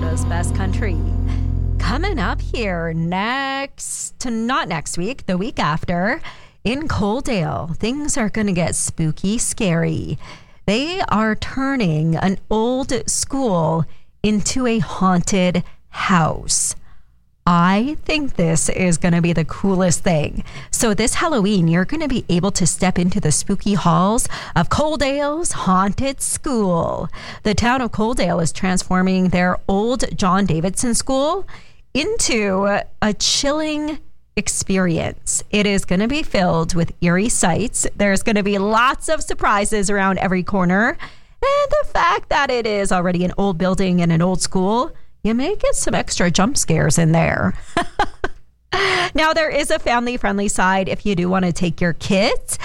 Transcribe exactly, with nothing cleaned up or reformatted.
Alberta's best country. Coming up here next, to not next week, the week after, in Coaldale, things are going to get spooky scary. They are turning an old school into a haunted house. I think this is going to be the coolest thing. So this Halloween, you're going to be able to step into the spooky halls of Coaldale's Haunted School. The town of Coaldale is transforming their old John Davidson School into a chilling experience. It is going to be filled with eerie sights. There's going to be lots of surprises around every corner. And the fact that it is already an old building and an old school, you may get some extra jump scares in there. Now, there is a family-friendly side if you do want to take your kids.